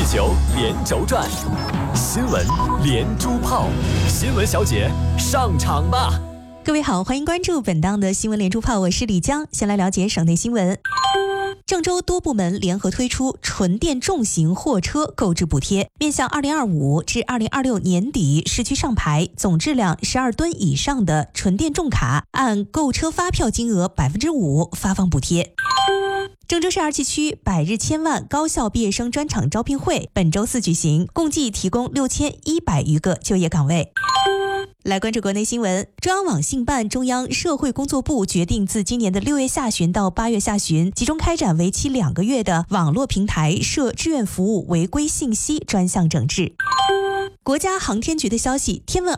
球连轴转，新闻连珠炮，新闻小姐上场吧！ 各位好，欢迎关注本档的新闻连珠炮，我是李江。先来了解省内新闻。郑州多部门联合推出纯电重型货车购置补贴，面向2025至2026年底市区上牌总质量12吨以上的纯电重卡，按购车发票金额5%发放补贴。郑州市二七区百日千万高校毕业生专场招聘会本周4举行，共计提供6100余个就业岗位。来关注国内新闻，中央网信办、中央社会工作部决定自今年的6月下旬到8月下旬，集中开展为期2个月的网络平台涉志愿服务违规信息专项整治。国家航天局的消息，天问